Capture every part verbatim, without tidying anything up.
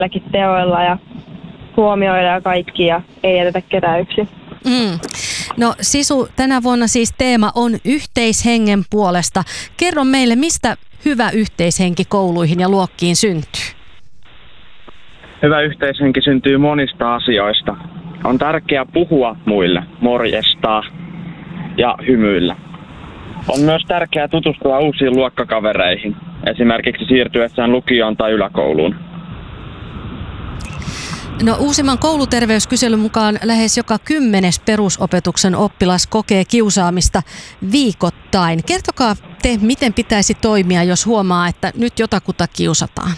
pienilläkin teoilla ja huomioidaan kaikki ja ei jätetä ketään yksin. Mm. No Sisu, tänä vuonna siis teema on yhteishengen puolesta. Kerro meille, mistä hyvä yhteishenki kouluihin ja luokkiin syntyy? Hyvä yhteishenki syntyy monista asioista. On tärkeää puhua muille, morjestaa ja hymyillä. On myös tärkeää tutustua uusiin luokkakavereihin, esimerkiksi siirtyessään lukioon tai yläkouluun. No uusimman kouluterveyskyselyn mukaan lähes joka kymmenes perusopetuksen oppilas kokee kiusaamista viikoittain. Kertokaa te, miten pitäisi toimia, jos huomaa, että nyt jotakuta kiusataan.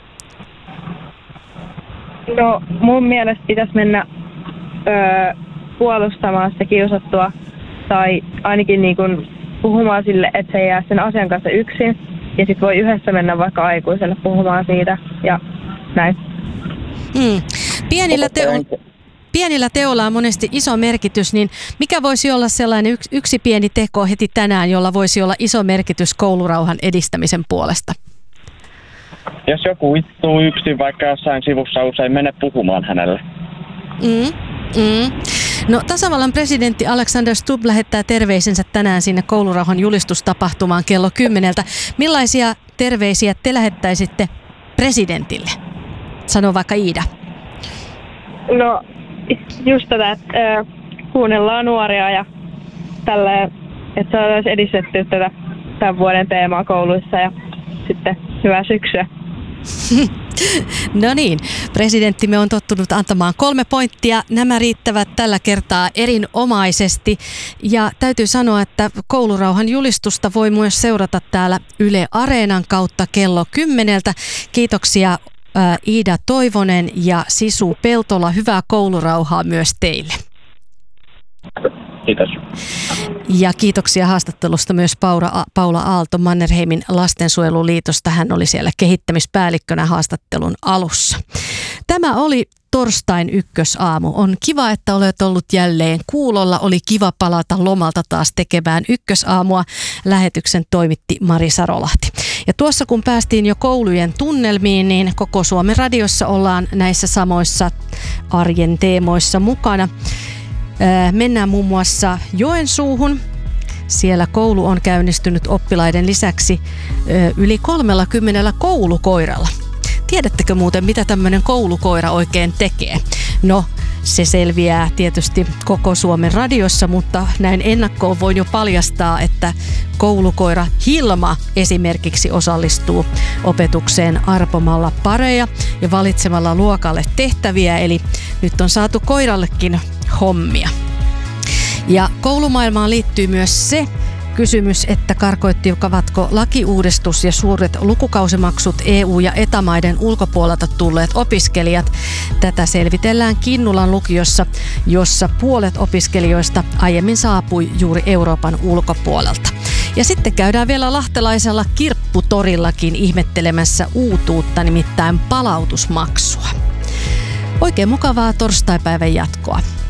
No mun mielestä pitäisi mennä öö, puolustamaan sitä kiusattua tai ainakin niin kun puhumaan sille, että se ei jää sen asian kanssa yksin. Ja sit voi yhdessä mennä vaikka aikuiselle puhumaan siitä ja näin. Mm. Pienillä, teo- pienillä teoilla on monesti iso merkitys, niin mikä voisi olla sellainen yksi, yksi pieni teko heti tänään, jolla voisi olla iso merkitys koulurauhan edistämisen puolesta? Jos joku istuu yksin vaikka jossain sivussa, usein mene puhumaan hänelle. Mm. Mm. No, tasavallan presidentti Alexander Stubb lähettää terveisensä tänään sinne koulurauhan julistustapahtumaan kello kymmeneltä. Millaisia terveisiä te lähettäisitte presidentille? Sano vaikka Iida. No just tätä, että äh, kuunnellaan nuoria ja tälleen, että saadaan edistettyä tätä tämän vuoden teemaa kouluissa ja sitten hyvää syksyä. No niin, presidenttimme on tottunut antamaan kolme pointtia. Nämä riittävät tällä kertaa erinomaisesti. Ja täytyy sanoa, että koulurauhan julistusta voi myös seurata täällä Yle Areenan kautta kello kymmeneltä. Kiitoksia ää, Iida Toivonen ja Sisu Peltola. Hyvää koulurauhaa myös teille. Kiitos. Ja kiitoksia haastattelusta myös Paula, Paula Aalto Mannerheimin lastensuojeluliitosta. Hän oli siellä kehittämispäällikkönä haastattelun alussa. Tämä oli torstain ykkösaamu. On kiva, että olet ollut jälleen kuulolla. Oli kiva palata lomalta taas tekemään ykkösaamua. Lähetyksen toimitti Mari Sarolahti. Ja tuossa kun päästiin jo koulujen tunnelmiin, niin koko Suomen radiossa ollaan näissä samoissa arjen teemoissa mukana. Mennään muun muassa Joensuuhun. Siellä koulu on käynnistynyt oppilaiden lisäksi yli kolmellakymmenellä koulukoiralla. Tiedättekö muuten, mitä tämmöinen koulukoira oikein tekee? No, se selviää tietysti koko Suomen radiossa, mutta näin ennakkoon voin jo paljastaa, että koulukoira Hilma esimerkiksi osallistuu opetukseen arpomalla pareja ja valitsemalla luokalle tehtäviä, eli nyt on saatu koirallekin hommia. Ja koulumaailmaan liittyy myös se kysymys, että karkoittivatko lakiuudistus ja suuret lukukausimaksut E U- ja E T A-maiden ulkopuolelta tulleet opiskelijat. Tätä selvitellään Kinnulan lukiossa, jossa puolet opiskelijoista aiemmin saapui juuri Euroopan ulkopuolelta. Ja sitten käydään vielä lahtelaisella kirpputorillakin ihmettelemässä uutuutta, nimittäin palautusmaksua. Oikein mukavaa torstaipäivän jatkoa.